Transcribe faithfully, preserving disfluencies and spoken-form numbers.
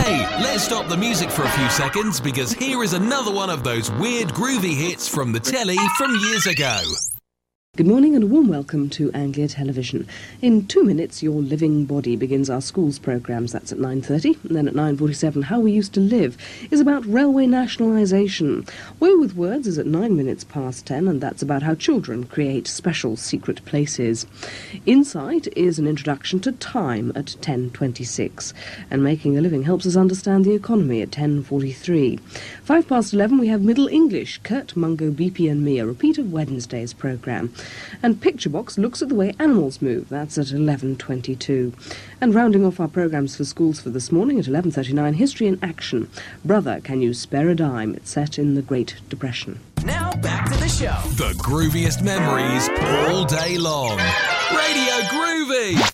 Hey, let's stop the music for a few seconds because here is another one of those weird groovy hits from the telly from years ago. Good morning and a warm welcome to Anglia Television. In two minutes, Your Living Body begins our schools programmes. That's at nine thirty. And then at nine forty-seven, How We Used to Live is about railway nationalisation. Way with Words is at nine minutes past ten, and that's about how children create special secret places. Insight is an introduction to time at ten twenty-six. And Making a Living helps us understand the economy at ten forty-three. Five past eleven, we have Middle English, Kurt, Mungo, Beepy and me, a repeat of Wednesday's programme. And Picture Box looks at the way animals move. That's at eleven twenty-two. And rounding off our programmes for schools for this morning at eleven thirty-nine, History in Action. Brother, Can You Spare a Dime? It's set in the Great Depression. Now back to the show. The grooviest memories all day long. Radio Groovy.